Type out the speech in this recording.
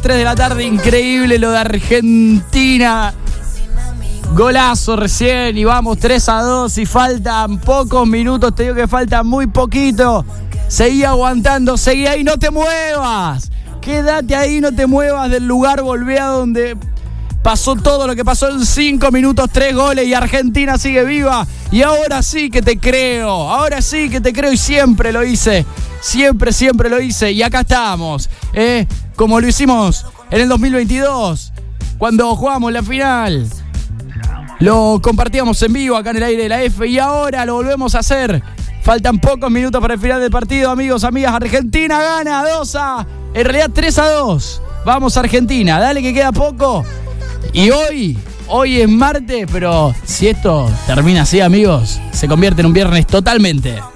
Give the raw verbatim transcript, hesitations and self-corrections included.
tres de la tarde. Increíble lo de Argentina. Golazo recién y vamos tres a dos y faltan pocos minutos. Te digo que falta muy poquito. Seguí aguantando, seguí ahí, no te muevas. Quédate ahí, no te muevas del lugar. Volvé a donde pasó todo lo que pasó en cinco minutos, tres goles y Argentina sigue viva. Y ahora sí que te creo, ahora sí que te creo y siempre lo hice. Siempre, siempre lo hice. Y acá estamos, ¿eh? Como lo hicimos en el dos mil veintidós, cuando jugamos la final. Lo compartíamos en vivo acá en el aire de la F y ahora lo volvemos a hacer. Faltan pocos minutos para el final del partido, amigos, amigas. Argentina gana dos a... En realidad tres a dos. Vamos Argentina, dale que queda poco. Y hoy, hoy es martes, pero si esto termina así, amigos, se convierte en un viernes totalmente.